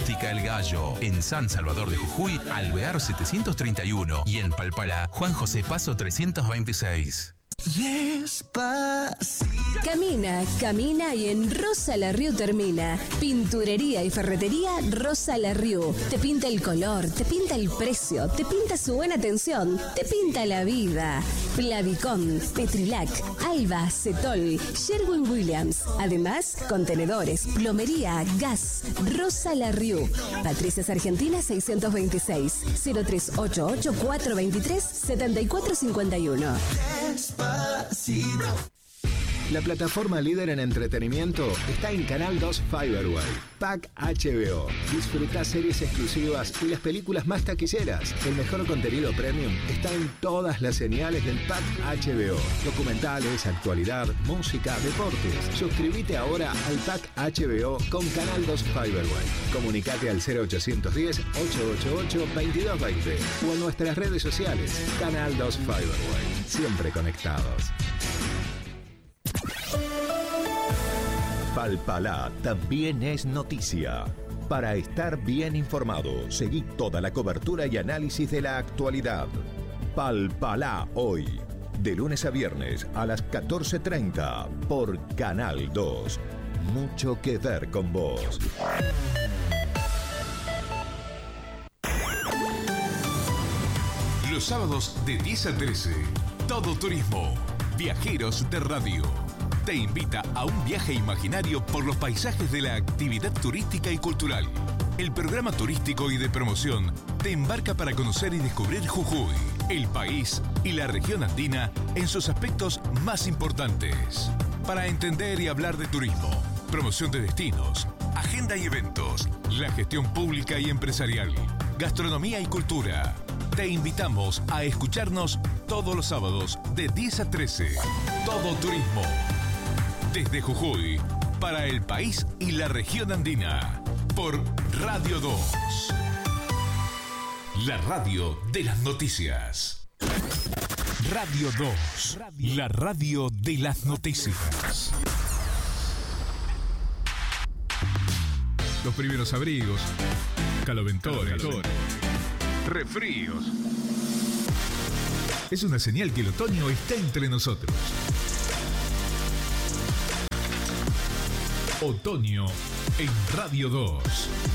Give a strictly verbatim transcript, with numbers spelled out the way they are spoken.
Óptica El Gallo. En San Salvador de Jujuy, Alvear setecientos treinta y uno. Y en Palpalá, Juan José Paso trescientos veintiséis. Despacito. Camina, camina y en Rosa La Riu termina. Pinturería y ferretería Rosa La Riu. Te pinta el color, te pinta el precio, te pinta su buena atención, te pinta la vida. Plavicón, Petrilac, Alba, Cetol, Sherwin Williams. Además, contenedores, plomería, gas. Rosa La Riu. Patricias Argentina seiscientos veintiséis, cero tres ocho ocho cuatro dos tres siete cuatro cinco uno. La plataforma líder en entretenimiento está en Canal dos Fiberway. Pack H B O. Disfruta series exclusivas y las películas más taquilleras. El mejor contenido premium está en todas las señales del Pack H B O. Documentales, actualidad, música, deportes. Suscríbete ahora al Pack H B O con Canal dos Fiberway. Comunicate al cero ochocientos diez, ochocientos ochenta y ocho, veintidós veinte o en nuestras redes sociales. Canal dos Fiberway. Siempre conectados. Palpalá también es noticia. Para estar bien informado, seguí toda la cobertura y análisis de la actualidad. Palpalá hoy, de lunes a viernes a las catorce treinta por Canal dos. Mucho que ver con vos. Los sábados de diez a trece, Todo Turismo, Viajeros de Radio. Te invita a un viaje imaginario por los paisajes de la actividad turística y cultural. El programa turístico y de promoción te embarca para conocer y descubrir Jujuy, el país y la región andina en sus aspectos más importantes. Para entender y hablar de turismo, promoción de destinos, agenda y eventos, la gestión pública y empresarial, gastronomía y cultura. Te invitamos a escucharnos todos los sábados de diez a trece. Todo Turismo. Desde Jujuy, para el país y la región andina, por Radio dos. La radio de las noticias. Radio dos, la radio de las noticias. Los primeros abrigos, caloventores, refríos. Es una señal que el otoño está entre nosotros. Otoño en Radio dos.